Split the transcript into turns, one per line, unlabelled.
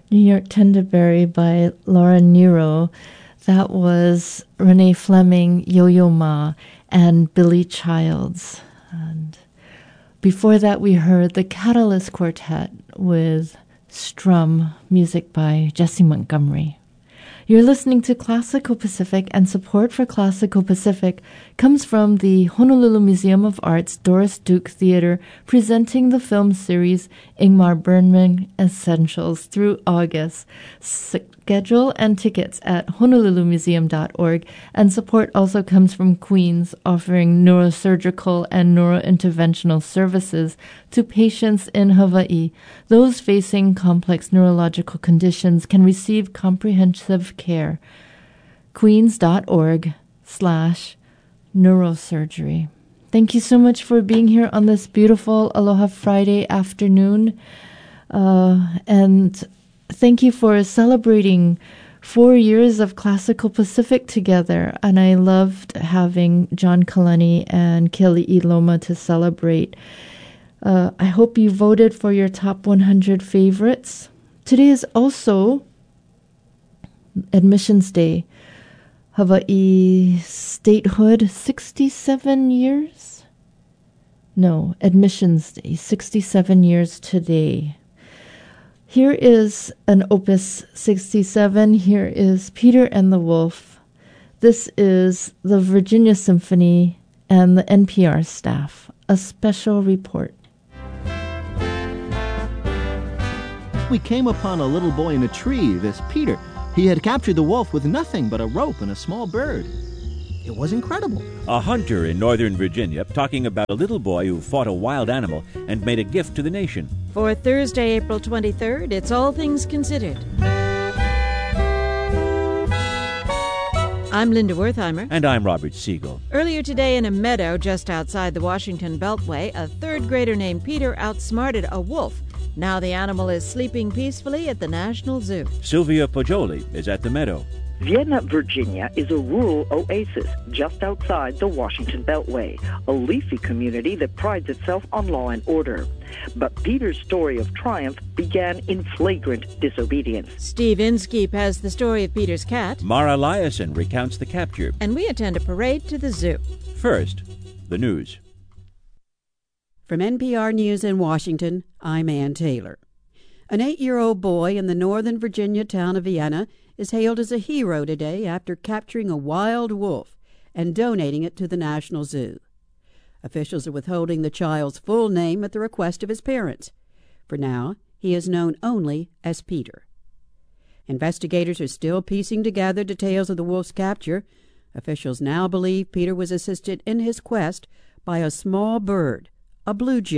New York Tenderberry by Laura Nyro. That was Renee Fleming, Yo-Yo Ma, and Billy Childs. And before that, we heard the Catalyst Quartet with Strum, music by Jesse Montgomery. You're listening to Classical Pacific, and support for Classical Pacific comes from the Honolulu Museum of Art's Doris Duke Theater, presenting the film series Ingmar Bergman Essentials through August. Schedule and tickets at honolulumuseum.org, and support also comes from Queens, offering neurosurgical and neurointerventional services to patients in Hawaii. Those facing complex neurological conditions can receive comprehensive care. queens.org/neurosurgery. Thank you so much for being here on this beautiful Aloha Friday afternoon. And thank you for celebrating 4 years of Classical Pacific together. And I loved having John Kalani and Keli'i Loma to celebrate. I hope you voted for your top 100 favorites. Today is also Admissions Day. Hawaii statehood, 67 years? No, Admissions Day, 67 years today. Here is an Opus 67. Here is Peter and the Wolf. This is the Virginia Symphony and the NPR staff. A special report.
We came upon a little boy in a tree, this Peter. He had captured the wolf with nothing but a rope and a small bird. It was incredible.
A hunter in Northern Virginia talking about a little boy who fought a wild animal and made a gift to the nation.
For Thursday, April 23rd, it's All Things Considered. I'm Linda Wertheimer.
And I'm Robert Siegel.
Earlier today in a meadow just outside the Washington Beltway, a third grader named Peter outsmarted a wolf. Now the animal is sleeping peacefully at the National Zoo.
Sylvia Poggioli is at the meadow.
Vienna, Virginia is a rural oasis just outside the Washington Beltway, a leafy community that prides itself on law and order. But Peter's story of triumph began in flagrant disobedience.
Steve Inskeep has the story of Peter's cat.
Mara Eliason recounts the capture.
And we attend a parade to the zoo.
First, the news.
From NPR News in Washington, I'm Ann Taylor. An 8-year-old boy in the northern Virginia town of Vienna is hailed as a hero today after capturing a wild wolf and donating it to the National Zoo. Officials are withholding the child's full name at the request of his parents. For now, he is known only as Peter. Investigators are still piecing together details of the wolf's capture. Officials now believe Peter was assisted in his quest by a small bird, a blue jay.